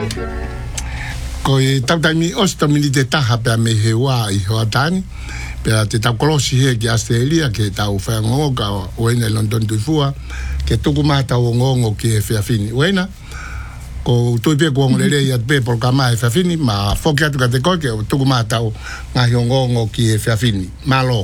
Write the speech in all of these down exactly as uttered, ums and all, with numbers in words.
Ko i tautami osta mini te taha pe me he wā i hoa tani. Pe te tau kolosi he ki Australia ke tau whaingongo ka oene London tuifua. Ke tuku maha tau ngongo ki e whiawhini. Oena, ko tui pe kuongo lere i at pe por ka maha e whiawhini, ma whoki atu ka te koe ke o tuku maha tau ngahi o ngongo ki e whiawhini. Malo.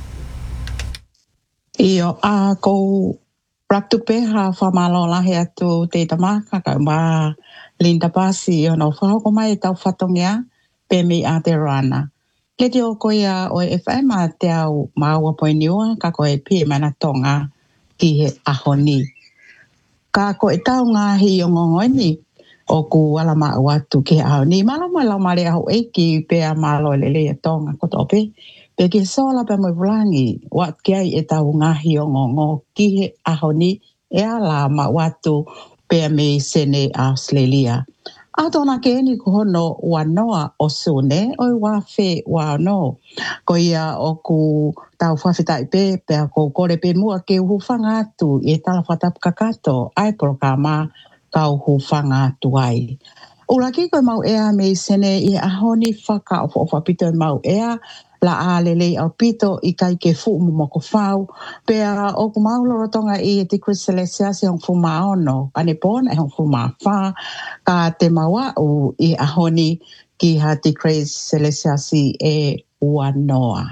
Iyo, a ko raktu pe ha whamalo lahi atu te tamaka ka ma Linda Pasi o no whahoko mai tau whatongea pe mi a te rana. Ke te o koia o F M a te au maua poi niua ka koe pie mana tonga ki he ahoni. Ka koe tau ngahi o ngongoni o ku ala maa watu ki he ahoni. Malo mai lau mare aho eiki pe a malo lele e tonga koto pe. Pe ke sola pe moi vulangi wat kiai e tau ngahi o ngongo ki he ahoni e ala maa watu pe me sene Australia. A tona ke ni ko hono wanoa o sune o wafe wano. Ko ia o ku tau whawhitai pe pe ko kore pe mua ke uhufanga atu e tala whatap kakato ai programa kau hufanga atu ai. Ula ki koe mau ea me sene i ahoni whaka o whapito mau ea la a lele au pito i kai ke fu mo ko fau pe o ku mau lorotonga i te Christelesia se on fu maono ane pona e on fu ma fa ka te maua o i ahoni ki ha te Christelesia si e wanoa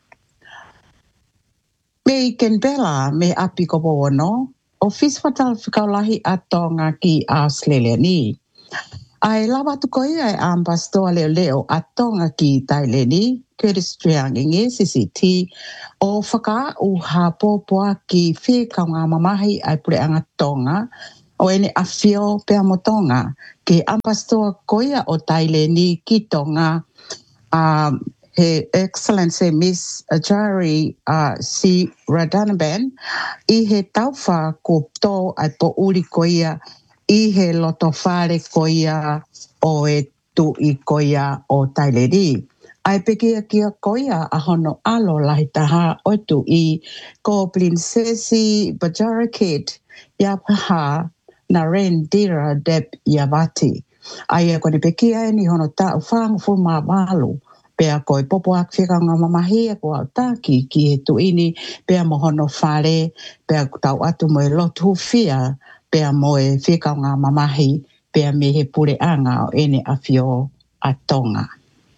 me ken bela me api ko bono o fis fatal fikalahi atonga ki Australia ni ai lava tu ko ia ambastoa leo leo atonga ki Taileni Curtis Triangingi C C T o whaka u ha pōpua ki whi kaunga mamahi ai pure anga tonga o ene awhio pea mo tonga ki ambastoa koia o Taileni ki tonga um, he Excellency Miss Ajari uh, C. Radanaban i he tauwha ko tō ai po uri koia i he loto whare koia o e tu i koia o Taileni. Ai peke kia koia a hono alo lahi taha o tu i ko Princesi Bajarakit ya paha na Rendira Deb Yavati. Ai e kone peke ai ni hono ta ufang fu ma malu. Pea koe popo ak whika ngā mamahi e ko au tāki ki he tu ini pea mo hono whare pea tau atu mo e lotu whia pea mo e whika ngā mamahi pea me he pure anga o ene a whio a tonga.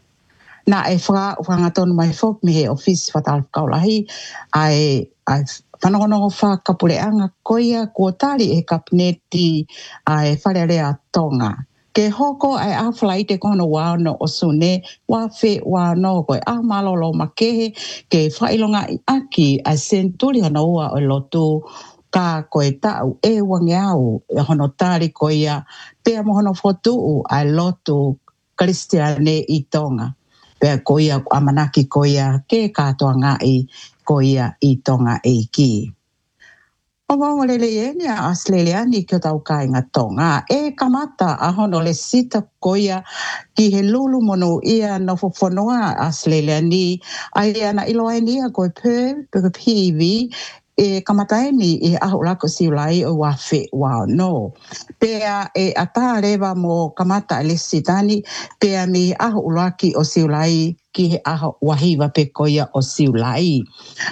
Na e whaka whangatonu mai whok me he office whatal kaulahi ai ai whanohono whaka pure anga koia kua tari e kapneti ai wharerea tonga. Ke hoko ai awhala i te kono wāno o sune, wāwhi wāno koe a malolo makehe, ke whailonga i aki ai senturi hana ua o lotu ka koe tau e wangi au e hono tari koia, pea mo hono fotuu ai lotu Kristiane i tonga. Pea koia amanaki koia ke katoa ngai koia i tonga e ki. O wau lele e ni a Australia ni kia tau kai ngā tonga. E kamata a hono le sita koia ki he lulu mono ia no fofonoa Australia ni. Ai ana iloa ni a koe pē, pēka piwi, e kamata e ni e aho lako siulai o wawhi wao no. Pea e ata rewa mo kamata le sitani, pea mi aho ulaki o siulai ki he aho wahiwa pe koia o siulai.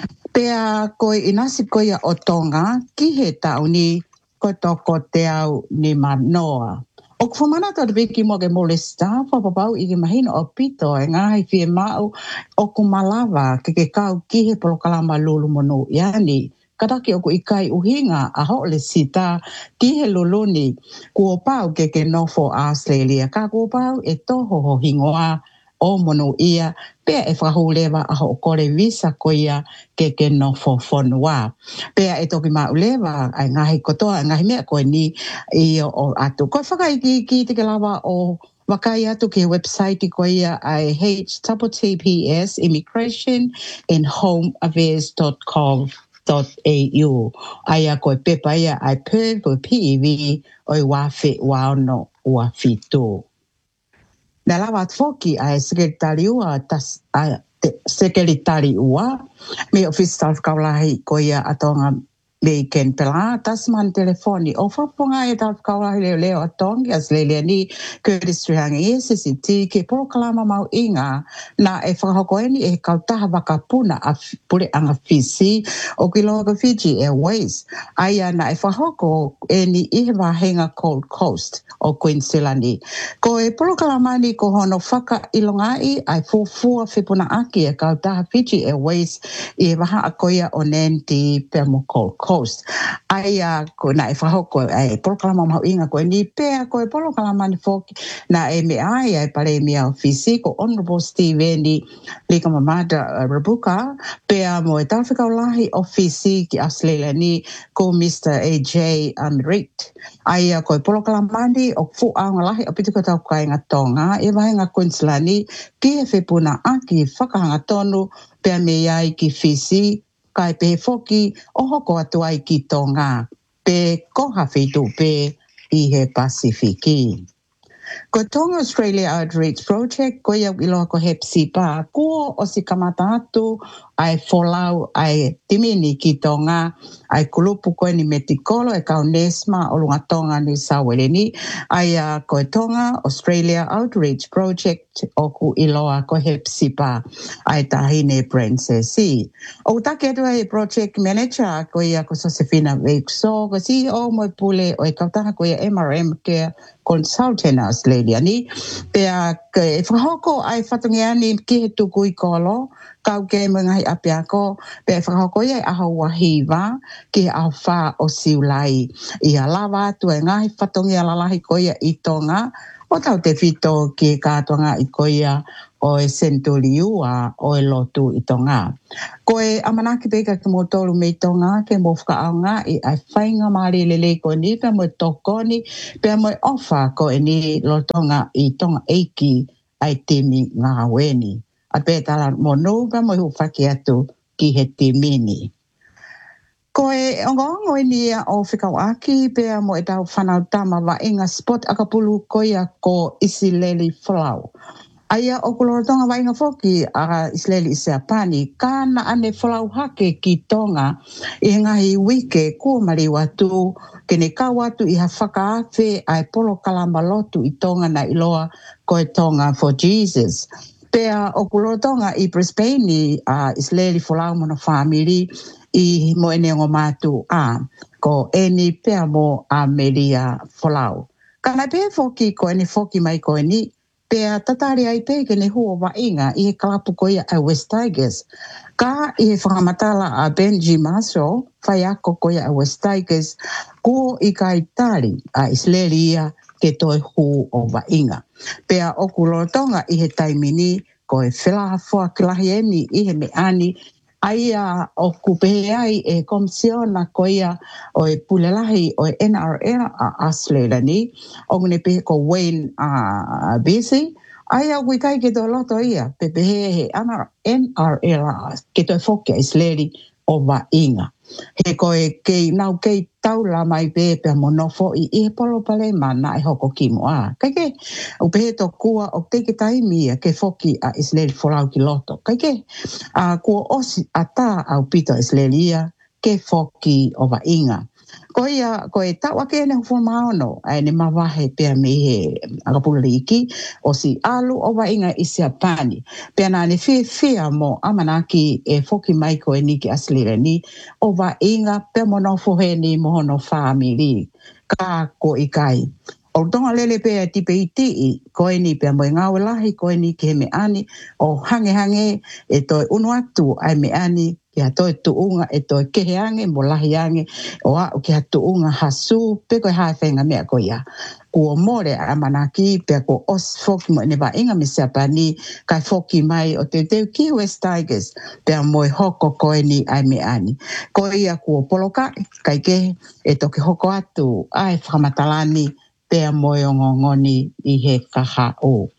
Pea koe inasi koia o tonga ki he tau ni ko toko te au ni manoa. O kufamana tō te mo ke molesta, whapapau i ke mahino o pito e ngāhi whie mau o kumalawa ke ke kau ki he polokalama lulu mono iani. Kataki o ku ikai uhinga a ho le sita ki he luluni kua pau ke ke nofo Australia. Ka kua pau e toho ho hingoa o mono ia pea e whahulewa a ho kore visa koia ke ke nofo whanua. Pea e toki maulewa ai ngahi kotoa, ngahi mea koe ni i o atu. Koe whakaiki ki te ke lawa o wakai atu ke website ko ia ai h t t p s immigration and home affairs dot com dot a u. Ai a koe pepa ia ai pē koe P E V o i wawhi waono ua fitu. Nā lawa atfoki ai sekretari ua tas a sekretari ua me office staff kaulahi ko ia atonga me ken pela tasman telefoni o faponga e tau kaula leo leo atongi as lele ni Curtis Trihangi e S C T ke polo kalama mau inga na e whakahokoeni e kautaha wakapuna a pule anga fisi o kiloga Fiji Airways aia na e whakahoko e ni ihewa henga Gold Coast o Queenslandi ko e polo kalama ni ko hono whaka ilongai ai fufua whipuna aki e kautaha Fiji Airways i waha akoia o nenti Pemo Gold Coast. Aia ko na e whahoko e polo kalama mau inga ko e ni pea ko e polo kalama ni foki na e me ai e pare mea ofisi ko Honorable Steve ni Lika Mamada uh, Rabuka pea mo e tawhika lahi ofisi ki Australia ni ko Mister A J Amrit. Aia ko e polo kalama ni o fu anga lahi o pituka tau kai ngā tonga e wahenga Queensland ni ki e whipuna aki whakahanga tonu pea me ai ki fisi kai pe foki o hoko atu ai ki Tonga pe koha whitu pe i he Pasifiki. Ko Tonga Australia Outreach Project ko iau iloa ko hepsi pa ko o si kamata atu ai folau ai timini ki Tonga ai kulupu ko ni metikolo e kau nesma o lunga Tonga ni sawele ni ai uh, ko Tonga Australia Outreach Project o ku iloa ko hepsi pa ai tahine princesi o take atu ai project manager ko ia ko Josefina Vexo ko C E O mo pule o e kautaha ko ia M R M Care Consultant Australia ni pea ke whahoko ai whatungiani ki he tuku i kolo kau ke mga hi apiako pea whahoko ia aho wahiwa ki aho wha o siulai i a lawa tu e ngahi whatungia lalahi ko ia i Tonga o tau te whito ki kātonga i ko ia o e Centuriua o e lotu i Tonga. Ko e amanaki peka ki mo tolu me Tonga ke mo whakaonga i ai whainga maari lele ko ni pea mo tokoni pea mo ofa ko e ni lotonga i Tonga eiki ai timi ngā weni. A pea tala mo no pea mo hu whaki atu ki he timini. Ko e ongo e ni o whikau aki pea mo e tau whanau tama wa inga spot akapulu ko ia ko Isileli Flow. Aia o kulorotonga wa inga foki a Isileli Isiapani kana ane Flow hake ki Tonga i ngahi wike kua mari watu kene kawatu i ha whakaafe ai polo kalama lotu i Tonga na iloa ko e Tonga for Jesus. Pea o kulorotonga i Brisbane a Isileli Flow mono family i mo ene ngo matu a ko eni pea mo a Melia Folau. Kana pe foki ko eni foki mai ko eni pea tatari ai pe kene huo wa inga i he kalapu ko ia a West Tigers. Ka i he whakamatala a Benji Maso whai ako ko ia a West Tigers ko i ka itari a Isleria ke toi hu o wa inga. Pea o kulotonga i he taimini ko e whilaha fua kilahi eni i he me ani aia o kupehe ai e komisiona ko ia o e pulelahi o e N R L a Australia ni o ngune pehe ko Wayne uh, Busy aia kui kai ke to loto ia pepehe he N R L ke to foke Isleri o wa inga he ko e kei nau kei taula mai pepe monofo i e polo pale mana e hoko kimo a kai ke o pehe to kua o te ke taimi ke foki a Isleri folau ki loto kai ke a kua osi ata au pito Isleria ke foki o wa inga ko ia ko e tawa ke ne fo maono ai ne mawahe pe me he agapula iki o si alu o wa inga Isiapani pe na ne fi fi mo amanaki e foki mai ko e niki Australia ni o wa inga pe mono fo he ni mono family ka ko ikai o tonga lele pe ti pe iti ko e ni pe mo nga lahi ko e ni ke me ani o hange hange e to unu atu ai me ani kia toi tuunga e toi keheange mo lahiange o a o kia tuunga hasu pe koe hae whenga mea ko ia. Kua more a manaki pe ko os foki mo ne ba inga Isiapani kai foki mai o te teu ki West Tigers pe a moe hoko koe ni ai me ani. Ko ia kua poloka kai ke e toki hoko atu ai whakamatalani pe a moe o ngongoni i he kaha o.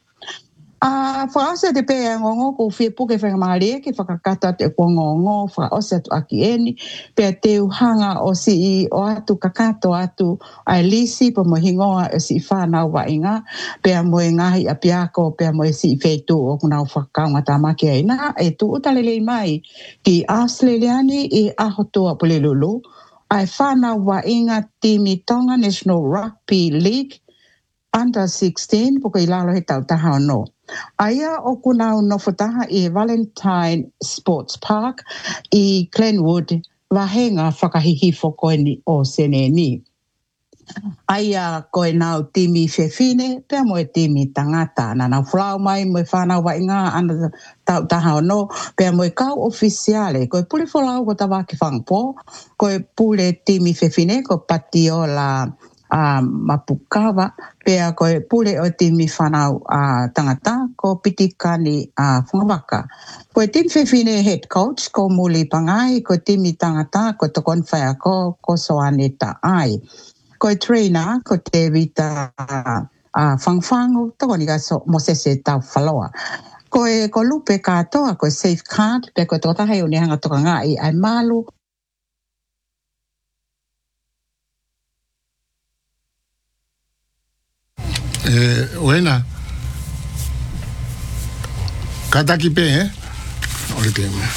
A whaasa te pēa ngongo ko whia puke whenga maare ki whakakata te kua ngongo whaosa tu aki eni pēa teu hanga o si i o atu kakato atu ai lisi pa mo hingoa o si i whanau wa inga pēa moe ngahi a piako pēa moe si i whetu o kunau whakaunga tamaki ai na e tu utalelei mai ki Australiani i ahotoa pule lulu ai whana wa inga timi Tonga National Rugby League under sixteen puko i lalo he tau taha no. Aia o kunau no futaha i Valentine Sports Park i Glenwood wahenga whakahihifo koe ni o sene ni. Aia koe nau timi whewhine, pia moe timi tangata. Na nau whlau mai moe whanau wa inga ana tau taha no, pia moe kau ofisiale. Koe pule whalau ko tawa ki whangpo, koe pule timi whewhine, ko pati o la uh, Mapukawa, pia koe pule o timi whanau uh, tangata, ko pitikani uh, whangawaka. Koe timi whewhine head coach, ko Muli Pangai, ko timi tangata, ko tokon whaya ko, ko Soaneta ai. Koe trainer, ko te vita uh, uh, whangwhangu, toko ni ka so mosese tau whaloa. Koe ko lupe katoa, koe safe card, pe koe toko tahe uni hanga toka ngā i ai malu. Eh, wena. Kataki pe, eh? Ole te me.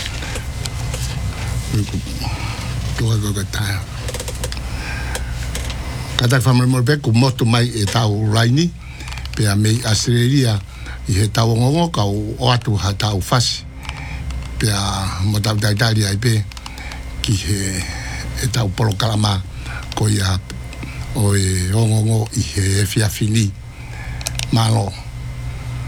Tua kaka tae. Kata whamare pe ku motu mai e tau raini, pe a mei Australia i he tau ngongo ka o atu ha tau whasi. Pe a motau taitari ai pe ki he e tau polo kalama ko i a o e ngongo i he fiafini malo.